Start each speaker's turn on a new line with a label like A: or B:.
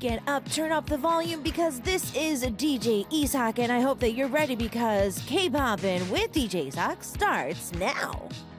A: get up, turn up the volume because this is DJ Isak, and I hope that you're ready because K-Poppin' with DJ Isak starts now.